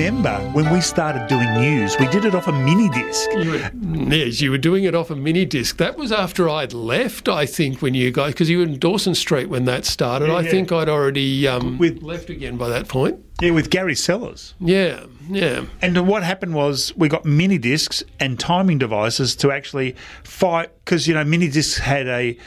remember when we started doing news, we did it off a mini disc. Yes, you were doing it off a mini disc. That was after I'd left, I think, when you guys, because you were in Dawson Street when that started. I think I'd already left again by that point. Yeah, with Gary Sellers. Yeah. And what happened was we got mini discs and timing devices to actually fire, because, mini discs had a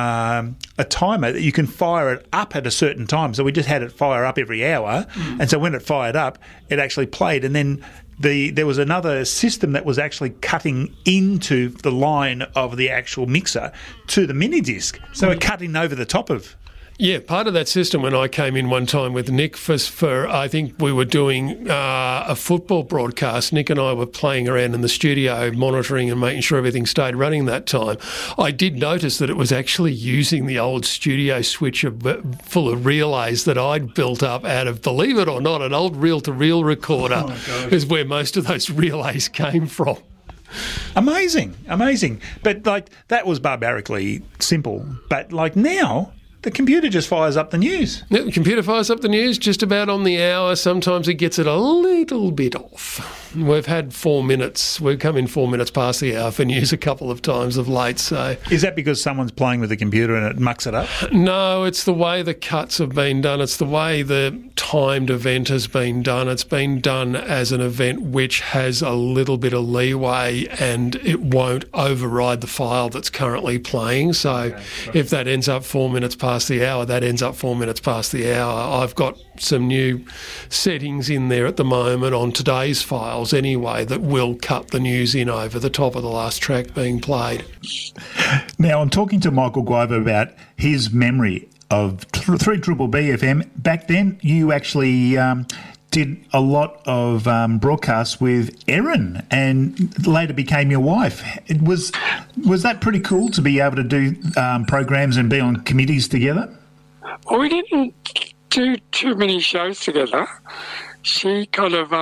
timer that you can fire it up at a certain time. So we just had it fire up every hour. And so when it fired up, it actually played. And then there was another system that was actually cutting into the line of the actual mixer to the mini disc. So it cut in over the top of. Yeah, part of that system when I came in one time with Nick for I think we were doing a football broadcast. Nick and I were playing around in the studio, monitoring and making sure everything stayed running that time. I did notice that it was actually using the old studio switcher full of relays that I'd built up out of, believe it or not, an old reel-to-reel recorder is where most of those relays came from. Amazing. But, that was barbarically simple. But, now, the computer just fires up the news. Yeah, the computer fires up the news just about on the hour. Sometimes it gets it a little bit off. We've had 4 minutes. We've come in 4 minutes past the hour for news a couple of times of late. So, is that because someone's playing with the computer and it mucks it up? No, it's the way the cuts have been done. It's the way the timed event has been done. It's been done as an event which has a little bit of leeway and it won't override the file that's currently playing. So if that ends up 4 minutes past the hour, that ends up 4 minutes past the hour. I've got some new settings in there at the moment on today's files anyway that will cut the news in over the top of the last track being played. Now, I'm talking to Michael Guyver about his memory of 3BBB FM. Back then, you actually did a lot of broadcasts with Erin and later became your wife. Was that pretty cool to be able to do programs and be on committees together? Well, we didn't do too many shows together. She kind of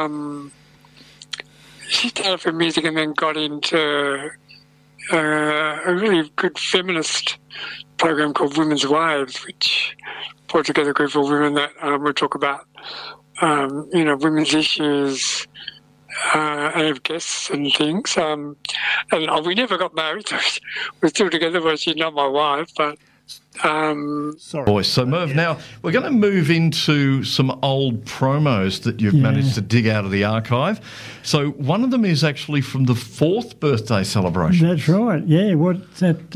she started for music and then got into a really good feminist program called Women's Waves, which brought together a group of women that would talk about women's issues and have guests and things. And we never got married, so we're still together, but she's not my wife, but Sorry. So Merv, now we're going to move into some old promos that you've managed to dig out of the archive. So one of them is actually from the 4th birthday celebration. That's right, yeah. What's that,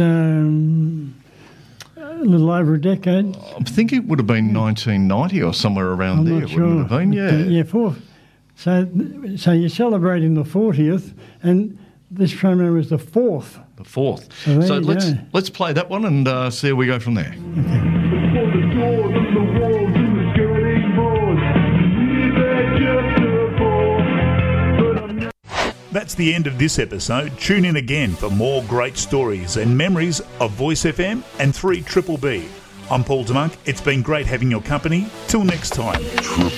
a little over a decade? I think it would have been 1990 or somewhere around there, not sure. Wouldn't it have been? Yeah. Yeah, 4th. So you're celebrating the 40th, and this promo was the 4th. The 4th. So let's play that one and see how we go from there. That's the end of this episode. Tune in again for more great stories and memories of Voice FM and 3BBB. I'm Paul DeMonk. It's been great having your company. Till next time.